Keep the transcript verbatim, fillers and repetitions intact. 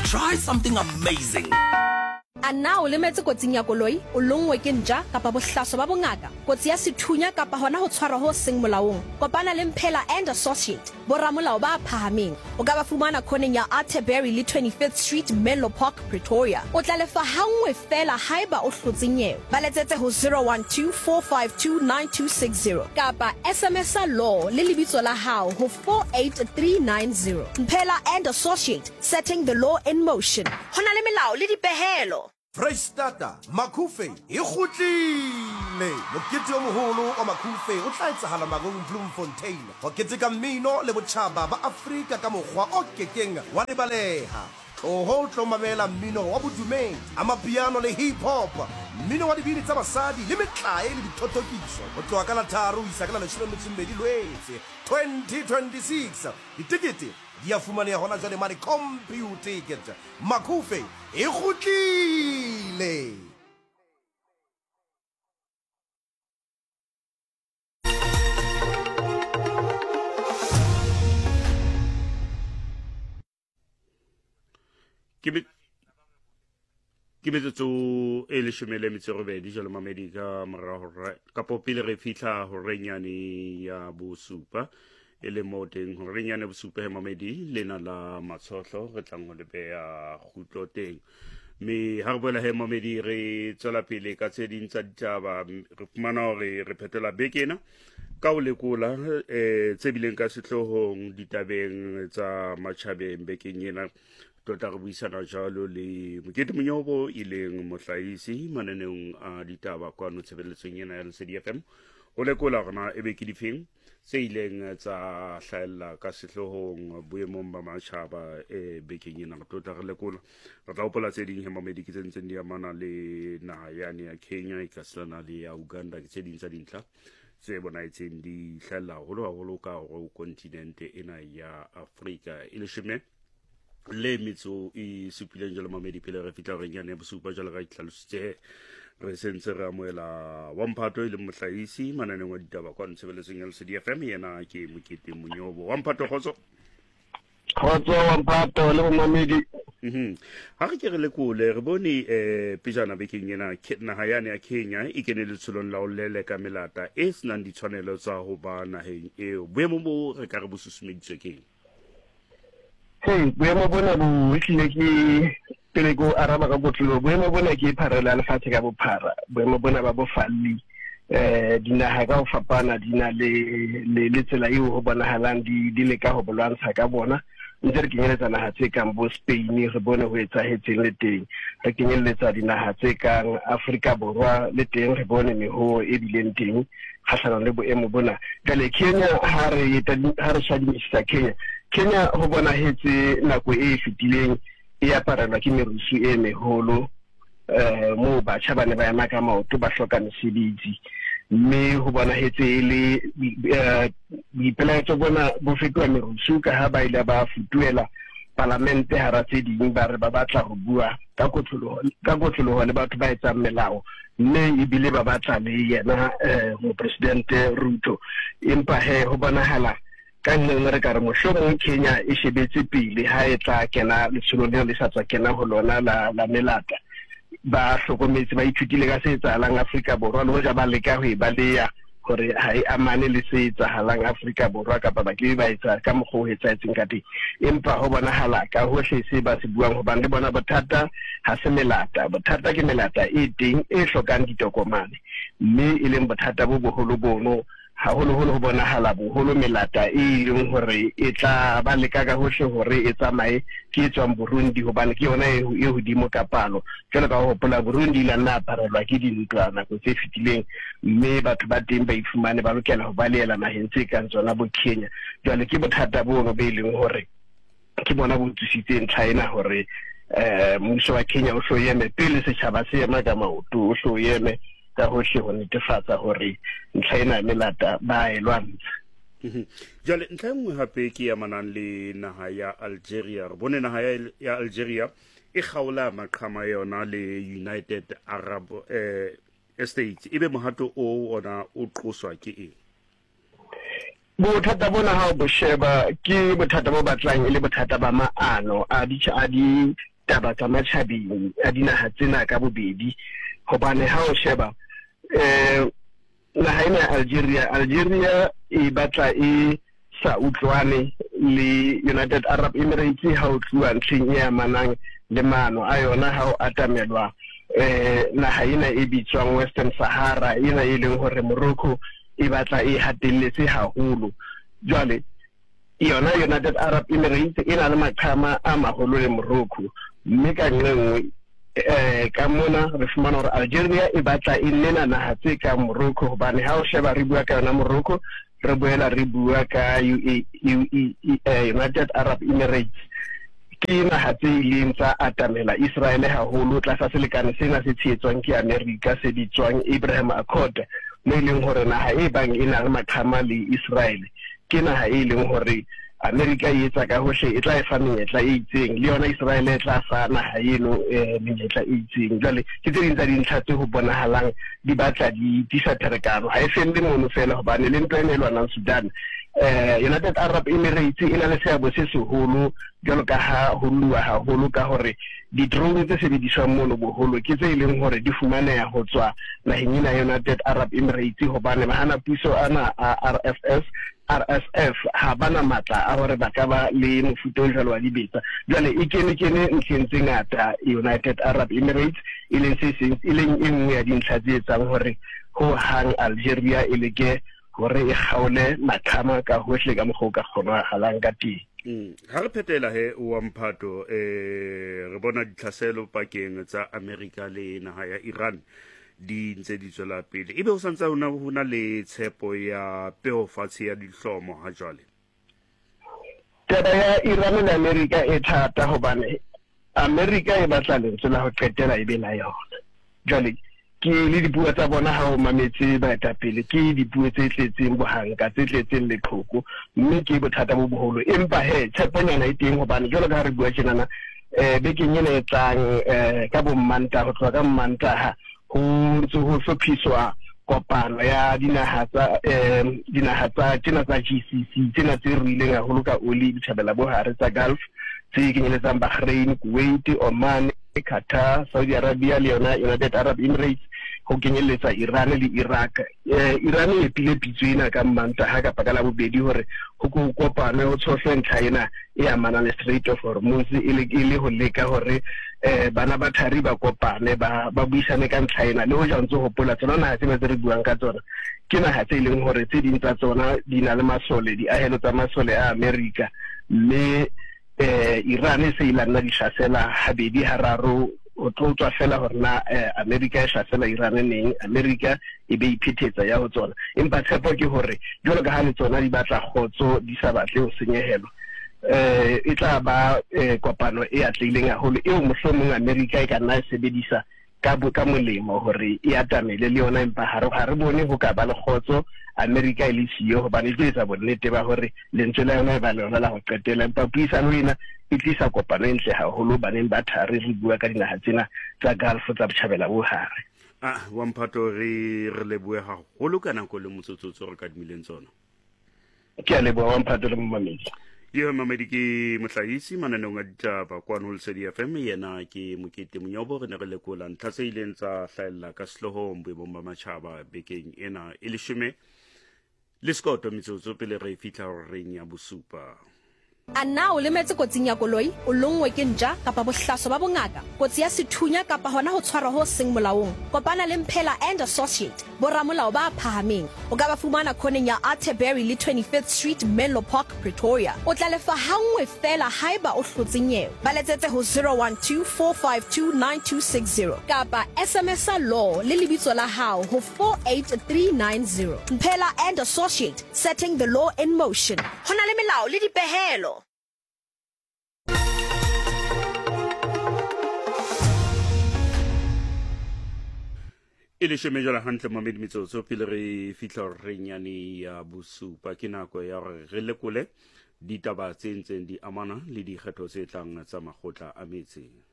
try something amazing. And now le metse kotsing ya koloi o longwe ke nja kapa bohlaso ba bongaka kotsi ya sethunya kapa hona ho tshwarwa ho seng molaong kopana le Mphela and Associate boramolao ba phahameng o ka ba fumana khoneng ya Atterbury le twenty-fifth Street Menlo Park Pretoria o tla lefa hangwe fela haiba o hlotsenyewe ba letsetse ho zero one two four five two nine two six zero kapa S M S law le lebitso la hao ho four eight three nine zero. Mphela and Associate, setting the law in motion. Hona le melao le dipehelo. Freistata Makufe e kgutlile mokete o moholo wa Makufe o tla etsahala Magong Bloemfontein ho keteka mmino le botjhaba ba Afrika ka mokgwa o kekeng wa lebaleha o ho tlo mamela mmino wa bodumedi amapiano le hip hop mmino wa dibini tsa basadi le metlae le dithotokiso ho tloa ka la tharo isa ka la tshimedi Lwetse twenty twenty-six ditikete dia fumaneha hona jwale mane computer ticket Makufe e kgutlile. Ke ke metsotso e leshome le metso e robedi jalo mamedi ka mora hore ka popile re fihla horenyane ya bosupa e le mo teng horenyane bosupa he mamedi lena la matsohlo re tlang ho le beha khutlo teng me ha re boela he mamedi re tswela pele ka tse ding tsa ditaba re fumana hore re phetela bekena ka o lekola eh tse bileng ka sehlohong ditabeng tsa matjhabeng bekeng ena tota re buisana jalo le Mokete Monyobo e leng mohlahisi mananeng a ditaba kwano tshebeletsong ena ya L C D F M o lekola rona e be ke difeng se ileng tsa hlaella ka sehlohong boemong ba matjhaba e bekeng ena re tota re lekola re tla hopola tse ding he mamedi ke tsentseng di amana le naha yane ya Kenya e ka selana le ya Uganda ke tse ding tsa dintlha tse bonaetseng di hlaella holo haholo ka ho kontinente ena ya Afrika e le sheme le mitso e supileng jalo mamedi pele re fitla reng yane bosupa jalo ga itlhalositse re sentse re amoela wa Mphato ile mohlahisi mananeng wa ditaba kwa ntshebeletsong ya L C D F M yena ke Mokete Monyobo wa Mphato khotso khotso wa Mphato le mamedi mhm ha re ke re lekole re bone eh pejana bekeng yena naha yane ya Kenya e kenele tsholong la o lele ka melata e senang ditshwanelo tsa ho ba naheng eo boemo bo re ka re bosusumeditswe keng. Hey, boemo bona bo itlile ke pele go araba ka botlolo boemo bona ke pharela le fatshe ka bophara boemo bona ba bofalli eh dinaha ka ho fapana dina le le tsela eo ho bonahalang di di le ka ho bolwantsha ka bona ntse re kenyeletsa naha tse kang bo Spain re bone ho etsahetseng le teng re kenyeletsa dinaha tse kang Afrika Borwa le teng re bone meho e bileng teng kgahlano le boemo bona jale Kenya ha re ha re shadimisa Kenya Kenya ho bona hetse nako e fetileng e aparelwa ke merusu e meholo eh mo batjha ba ne ba yana ka maoto ba hloka mesebetsi mme ho bona hetse le dipelaetso bona bo fetwa merusu ka ha ba ile ba futuela parlamente hara tse ding ba re ba batla ho bua ka kotlolo ka kotlolo le batho ba etsang melao mme e bile ba batla le yena eh mo president Ruto empa he ho bonahala ka nne re ka re mohlomong Kenya e shebetse pele ha e tla kena letsholo le sa tswa kena ho lona la la melata ba hlokometse ba ithutile ka se etsahalang Afrika Borwa le ho ja ba leka ho e baleya hore ha e amane le se etsahalang Afrika Borwa kapa ba ke ba etsa ka mokgwa o etsahetseng ka teng empa ho bonahala ka hohle se ba se buang ho bang le bona bothata ha se melata bothata ke melata e teng e hlokang ditokomane mme e leng bothata bo boholo bono ha holo holo ho bonahala boholo melata e leng hore e tla ba leka ka hohle hore e tsamaye ke tswang Burundi hobane ke yona e hodimo ka palo jwale ka ho hopola Burundi la nna parelwa ke dintwa nako tse fetileng mme batho ba teng ba ifumane ba lokela ho baleela naheng tse kang tsona bo Kenya jwale ke bothata bono be leng hore ke bona bo tsitsitseng China hore eh mmuso wa Kenya o hloyeme pele setjhaba se ema ka maoto o hloyeme ka hohle ho netefatsa hore ntlha ena melata ba e lwantsha. Jale ntlha nngwe hape ke ya manang le naha ya Algeria re bone naha ya Algeria e kgaola maqhama yona le United Arab eh, Estates ebe mohato o ona o qoswa ke eng bothata bona ha bo sheba ke bothata bo batlang ile bothata ba maano a di a di taba tsa matjhabeng a dinaha tsena ka bobedi hobane ha o sheba eh naha ena Algeria Algeria e batla e sa utlwane le United Arab Emirates ha o tluwa ntlheng e amanang le maano a yona ha o atamelwa eh naha ena e bitswang Western Sahara ena e leng hore Morocco e batla e hatelletse haholo. Jwale yona United Arab Emirates ena le maqhama a maholo le Morocco, mme ka nngwe eh ka mona re fumana hore Algeria e batla e nena naha tse ka Morocco hobane ha o sheba re bua ka yona Morocco re boela re bua ka U A E United Arab Emirates ke naha tse ileng tsa atamela Israel haholo tlasa selekane sena se tshetswang ke America se bitswang Abraham Accord, mo e leng hore naha e bang e na le maqhama le Israel ke naha e leng hore America e etsa ka hohle e tla e fa menyetla e itseng le yona Israel e tla fa naha eno menyetla e itseng. Jwale ke tse ding tsa dintlha tse ho bonahalang di batla di tisa pherekano ha e felle mono fela hobane le ntwa e nelwanang Sudan eh United Arab Emirates e na le seabo se seholo jwalo ka ha ho lua haholo ka hore di-drone tse sebediswang mono boholo ke tse leng hore di fumaneha ho tswa naheng ena United Arab Emirates hobane mahana puso ana a R F S R S F ha bana matla a hore ba ka ba le mofuta o jwalo wa dibetsa. Jwale e kene kene ntlheng tse ngata United Arab Emirates e leng se seng e leng e nngwe ya dintlha tse etsang hore ho hang Algeria e leke hore e kgaole maqhama ka hohle ka mokgwa o ka kgonahalang ka teng. Ha re phetela he wa Mphato eh re bona ditlhaselo pakeng tsa America le naha ya Iran di ntse di tswela pele, ebe o santsa hona hona le tshepo ya peofatshe ya dihlomo ha jwale? Taba ya Iran le America e thata hobane America e batla lentswe la ho qetela e be la yona. Jwale ke le dipuo tsa bona ha o mametse baetapele ke dipuo tse tletseng bohanka tse tletseng leqhoko, mme ke bothata bo boholo empa he tsheponyana e teng hobane jwalo ka re bua tjenana eh bekeng ena e tlang eh ka bo Mmanta ho tloha ka Mmanta ho ntso ho hlophiswa kopano ya dinaha tsa eh dinaha tsa tsena tsa G C C tsena tse ruileng haholo ka oli dithabela bohare tsa Gulf tse kenyeletsang Bahrain, Kuwait, Oman, Qatar, Saudi Arabia le yona United Arab Emirates ho kenyeletsa Iran le Iraq. eh Iran e pile pitswena ka Mmanta ha ka pakala bobedi hore ho ko kopane ho tshohle ntlha ena e amana le Strait of Hormuz e le ile ho leka hore eh bana ba thari ba kopane ba ba buisane ka ntlha ena le ho jantso hopola tsona na tse ba re buang ka tsona ke naha tse leng hore tse ding tsa tsona di na le masole di ahelo tsa masole a America, mme eh Iran se ilana di shasela habedi hararo o tlotswa fela hore na America e shasela Iran neng America e be iphetetsa ya ho tsona empa tshepo ke hore jwalo ka ha le tsona di batla khotso di sa batle ho senyehelwa eh e tla ba kopano e atlileng haholo eo mohlomong America e ka nna sebedisa ka bo ka molemo hore e atamele le yona empa ha re ha re bone ho ka ba le khotso America e le siyo hobane e etsa bonnete ba hore lentswe la yona e ba le yona la ho qetela empa puisano ena e tlisa kopano e ntle haholo baneng ba thari re bua ka dinaha tsena tsa Gulf tsa botjhabela bohare. Ah wa Mphato re re lebue haholo kana ko le motsotsotso re ka dimileng tsona. Ke a leboha wa Mphato le mmamedi. Ye mamedi ke mohlahisi mananong a ditaba kwa Nolsedi F M yena ke Mokete Monyobo re ne re lekola ntlha tse ileng tsa hlaella ka sehlohong boemong ba matjhaba bekeng ena e leshome le skoto metsotso pele re fihla reng ya bosupa. A na o lemetse kotsing ya koloi o longwe ke ntja kapa bohlaso ba bongaka kotsi ya sethunya kapa hona ho tshwarwa ho seng molaong kopana le Mphela and Associate boramolao ba phahameng o ka ba fumana khoneng ya Atterbury le twenty-fifth Street Menlo Park Pretoria o tla lefa hangwe fela haeba o hlotse nyewe ba letsetse ho zero one two four five two nine two six zero kapa S M S a law le lebitso la hao ho four eight three nine zero. Mphela and Associate, setting the law in motion. Hona le melao le dipehelo. E le sheme jala hantle mamedi metsotso pele re fihla re nyane ya bosupa ke nako ya re re lekole ditaba tse ntseng di amana le dikgetho tse tlang tsa makgotla a metse.